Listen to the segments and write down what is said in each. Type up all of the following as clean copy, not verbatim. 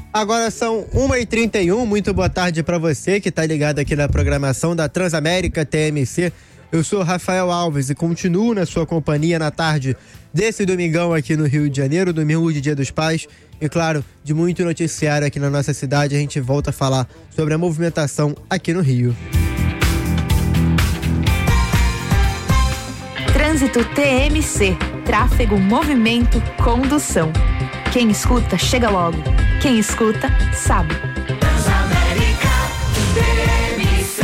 Agora são 1h31, muito boa tarde para você que está ligado aqui na programação da Transamérica TMC. Eu sou Rafael Alves e continuo na sua companhia na tarde desse domingão aqui no Rio de Janeiro, domingo de Dia dos Pais. E claro, de muito noticiário aqui na nossa cidade, a gente volta a falar sobre a movimentação aqui no Rio. Trânsito TMC, tráfego, movimento, condução. Quem escuta, chega logo. Quem escuta, sabe. Transamérica TMC.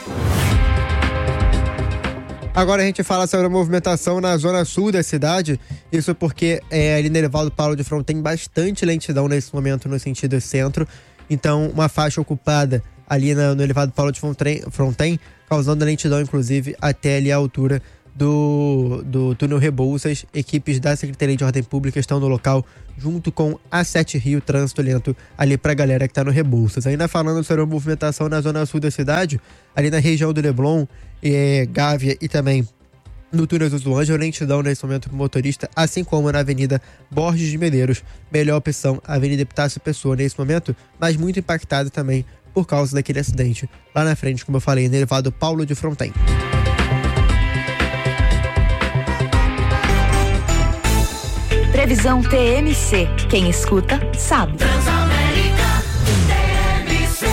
Agora a gente fala sobre a movimentação na zona sul da cidade. Isso porque ali no Elevado Paulo de Fronten tem bastante lentidão nesse momento no sentido centro. Então, uma faixa ocupada ali no Elevado Paulo de Fronten, causando lentidão, inclusive, até ali a altura do túnel Rebouças. Equipes da Secretaria de Ordem Pública estão no local junto com a 7 Rio, trânsito lento ali pra galera que tá no Rebouças. Ainda falando sobre a movimentação na zona sul da cidade, ali na região do Leblon, Gávea e também no túnel do Ângelo, lentidão nesse momento pro motorista, assim como na Avenida Borges de Medeiros. Melhor opção, Avenida Epitácio Pessoa nesse momento, mas muito impactada também por causa daquele acidente lá na frente, como eu falei, no Elevado Paulo de Fronten. Previsão TMC. Quem escuta, sabe. Transamérica TMC.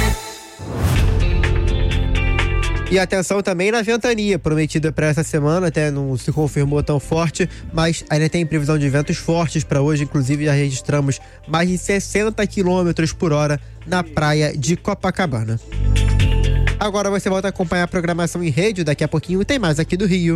E atenção também na ventania, prometida para essa semana, até não se confirmou tão forte, mas ainda tem previsão de ventos fortes para hoje. Inclusive já registramos mais de 60 km por hora na praia de Copacabana. Agora você volta a acompanhar a programação em rede, daqui a pouquinho tem mais aqui do Rio.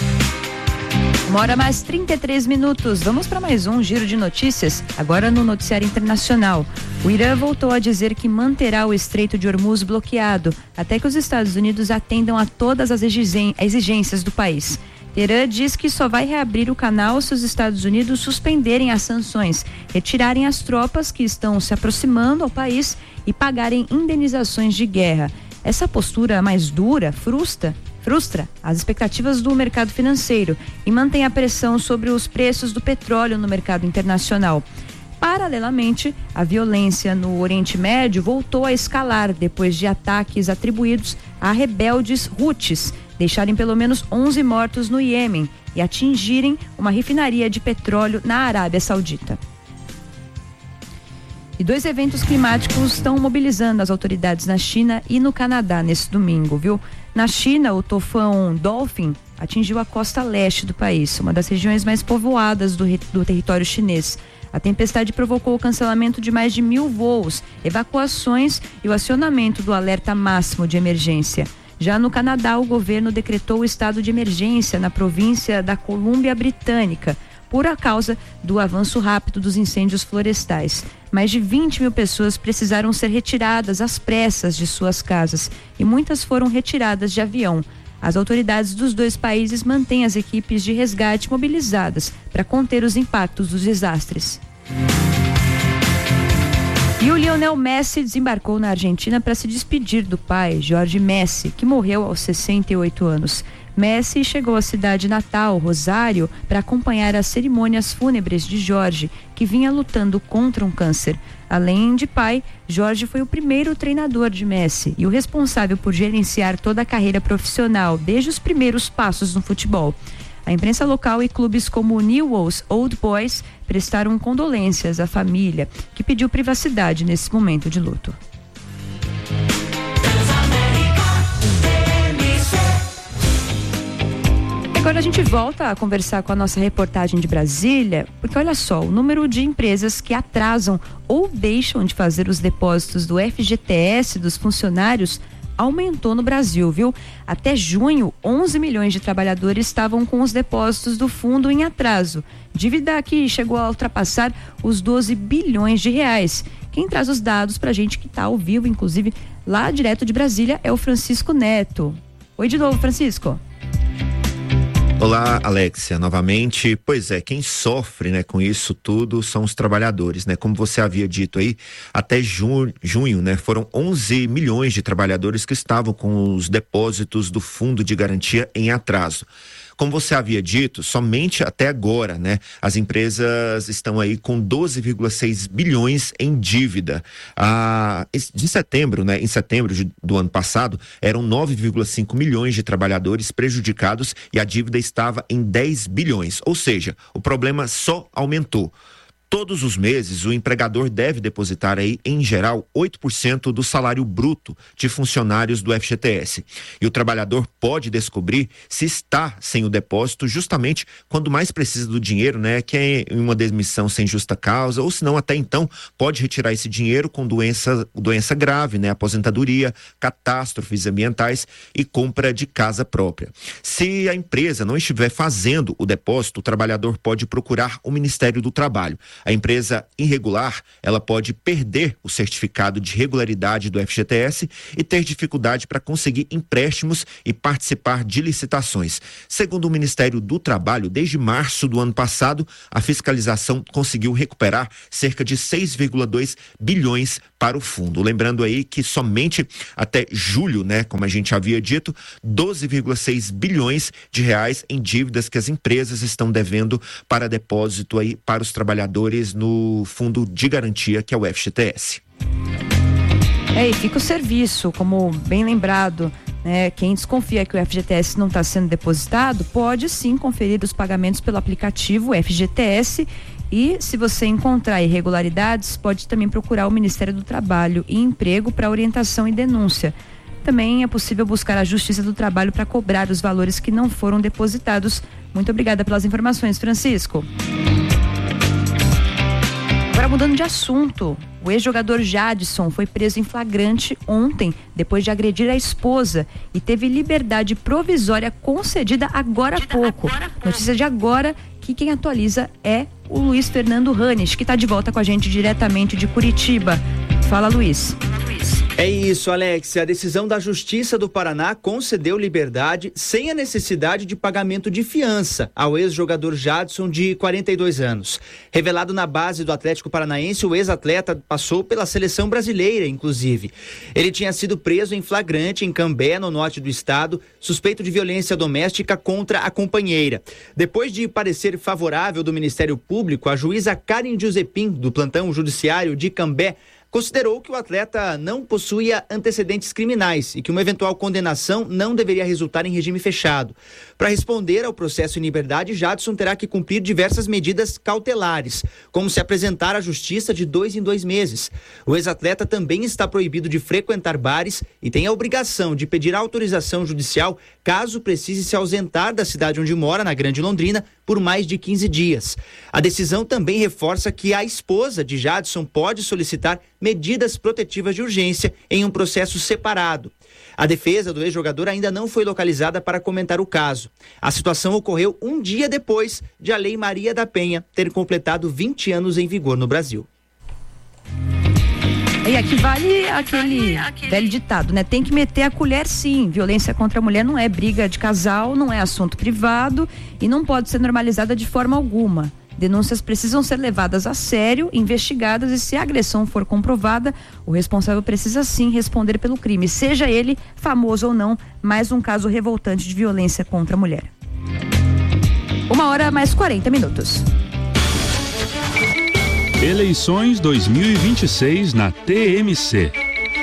1h33. Vamos para mais um giro de notícias, agora no noticiário internacional. O Irã voltou a dizer que manterá o Estreito de Hormuz bloqueado até que os Estados Unidos atendam a todas as exigências do país. Teherã diz que só vai reabrir o canal se os Estados Unidos suspenderem as sanções, retirarem as tropas que estão se aproximando ao país e pagarem indenizações de guerra. Essa postura mais dura frustra as expectativas do mercado financeiro e mantém a pressão sobre os preços do petróleo no mercado internacional. Paralelamente, a violência no Oriente Médio voltou a escalar depois de ataques atribuídos a rebeldes Houthis deixarem pelo menos 11 mortos no Iêmen e atingirem uma refinaria de petróleo na Arábia Saudita. E 2 eventos climáticos estão mobilizando as autoridades na China e no Canadá nesse domingo, viu? Na China, o tufão Dolphin atingiu a costa leste do país, uma das regiões mais povoadas do território chinês. A tempestade provocou o cancelamento de mais de 1.000 voos, evacuações e o acionamento do alerta máximo de emergência. Já no Canadá, o governo decretou o estado de emergência na província da Colômbia Britânica, por causa do avanço rápido dos incêndios florestais. Mais de 20.000 pessoas precisaram ser retiradas às pressas de suas casas e muitas foram retiradas de avião. As autoridades dos 2 países mantêm as equipes de resgate mobilizadas para conter os impactos dos desastres. E o Lionel Messi desembarcou na Argentina para se despedir do pai, Jorge Messi, que morreu aos 68 anos. Messi chegou à cidade natal, Rosário, para acompanhar as cerimônias fúnebres de Jorge, que vinha lutando contra um câncer. Além de pai, Jorge foi o primeiro treinador de Messi e o responsável por gerenciar toda a carreira profissional, desde os primeiros passos no futebol. A imprensa local e clubes como o Newell's Old Boys prestaram condolências à família, que pediu privacidade nesse momento de luto. Agora a gente volta a conversar com a nossa reportagem de Brasília, porque olha só, o número de empresas que atrasam ou deixam de fazer os depósitos do FGTS dos funcionários aumentou no Brasil, viu? Até junho, 11 milhões de trabalhadores estavam com os depósitos do fundo em atraso. Dívida que chegou a ultrapassar os 12 bilhões de reais. Quem traz os dados pra gente que tá ao vivo, inclusive, lá direto de Brasília, é o Francisco Neto. Oi de novo, Francisco. Olá, Alexia, novamente. Pois é, quem sofre, né, com isso tudo são os trabalhadores, né? Como você havia dito aí, até junho, né, foram 11 milhões de trabalhadores que estavam com os depósitos do Fundo de Garantia em atraso. Como você havia dito, somente até agora, né, as empresas estão aí com 12,6 bilhões em dívida. De setembro, né, em setembro do ano passado, eram 9,5 milhões de trabalhadores prejudicados e a dívida estava em 10 bilhões. Ou seja, o problema só aumentou. Todos os meses, o empregador deve depositar aí, em geral, 8% do salário bruto de funcionários do FGTS. E o trabalhador pode descobrir se está sem o depósito justamente quando mais precisa do dinheiro, né? Que é em uma demissão sem justa causa, ou se não, até então, pode retirar esse dinheiro com doença grave, né? Aposentadoria, catástrofes ambientais e compra de casa própria. Se a empresa não estiver fazendo o depósito, o trabalhador pode procurar o Ministério do Trabalho. A empresa irregular, ela pode perder o certificado de regularidade do FGTS e ter dificuldade para conseguir empréstimos e participar de licitações. Segundo o Ministério do Trabalho, desde março do ano passado, a fiscalização conseguiu recuperar cerca de 6,2 bilhões para o fundo. Lembrando aí que somente até julho, né, como a gente havia dito, 12,6 bilhões de reais em dívidas que as empresas estão devendo para depósito aí para os trabalhadores no fundo de garantia, que é o FGTS. E fica o serviço, como bem lembrado, né? Quem desconfia que o FGTS não está sendo depositado, pode sim conferir os pagamentos pelo aplicativo FGTS. E se você encontrar irregularidades, pode também procurar o Ministério do Trabalho e Emprego para orientação e denúncia. Também é possível buscar a Justiça do Trabalho para cobrar os valores que não foram depositados. Muito obrigada pelas informações, Francisco. Agora, mudando de assunto, o ex-jogador Jadson foi preso em flagrante ontem, depois de agredir a esposa, e teve liberdade provisória concedida agora há pouco. Notícia de agora, que quem atualiza é o Luiz Fernando Ranes, que está de volta com a gente diretamente de Curitiba. Fala, Luiz. É isso, Alex. A decisão da Justiça do Paraná concedeu liberdade sem a necessidade de pagamento de fiança ao ex-jogador Jadson, de 42 anos. Revelado na base do Atlético Paranaense, o ex-atleta passou pela seleção brasileira, inclusive. Ele tinha sido preso em flagrante em Cambé, no norte do estado, suspeito de violência doméstica contra a companheira. Depois de parecer favorável do Ministério Público, a juíza Karen Giuseppin, do plantão judiciário de Cambé, considerou que o atleta não possuía antecedentes criminais e que uma eventual condenação não deveria resultar em regime fechado. Para responder ao processo em liberdade, Jadson terá que cumprir diversas medidas cautelares, como se apresentar à justiça de 2 em 2 meses. O ex-atleta também está proibido de frequentar bares e tem a obrigação de pedir autorização judicial caso precise se ausentar da cidade onde mora, na Grande Londrina, por mais de 15 dias. A decisão também reforça que a esposa de Jadson pode solicitar medidas protetivas de urgência em um processo separado. A defesa do ex-jogador ainda não foi localizada para comentar o caso. A situação ocorreu um dia depois de a Lei Maria da Penha ter completado 20 anos em vigor no Brasil. E aqui vale aquele velho ditado, né? Tem que meter a colher, sim. Violência contra a mulher não é briga de casal, não é assunto privado e não pode ser normalizada de forma alguma. Denúncias precisam ser levadas a sério, investigadas, e se a agressão for comprovada, o responsável precisa sim responder pelo crime, seja ele famoso ou não. Mais um caso revoltante de violência contra a mulher. 1h mais 40. Eleições 2026 na TMC.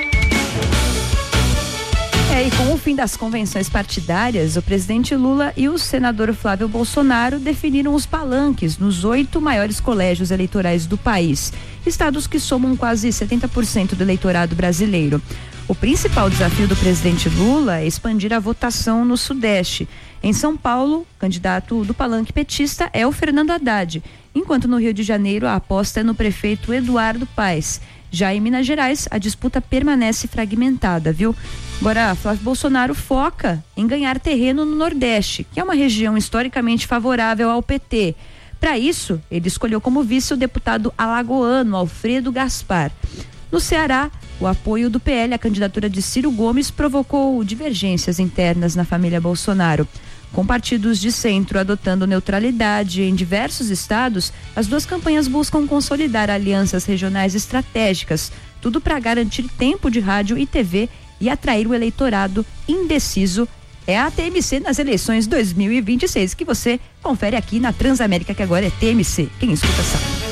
E com o fim das convenções partidárias, o presidente Lula e o senador Flávio Bolsonaro definiram os palanques nos 8 maiores colégios eleitorais do país, estados que somam quase 70% do eleitorado brasileiro. O principal desafio do presidente Lula é expandir a votação no Sudeste. Em São Paulo, o candidato do palanque petista é o Fernando Haddad, enquanto no Rio de Janeiro a aposta é no prefeito Eduardo Paes. Já em Minas Gerais, a disputa permanece fragmentada, viu? Agora, Flávio Bolsonaro foca em ganhar terreno no Nordeste, que é uma região historicamente favorável ao PT. Para isso, ele escolheu como vice o deputado alagoano Alfredo Gaspar. No Ceará, o apoio do PL à candidatura de Ciro Gomes provocou divergências internas na família Bolsonaro. Com partidos de centro adotando neutralidade em diversos estados, as duas campanhas buscam consolidar alianças regionais estratégicas, tudo para garantir tempo de rádio e TV e atrair o eleitorado indeciso é a TMC nas eleições 2026, que você confere aqui na Transamérica, que agora é TMC. Quem escuta sabe.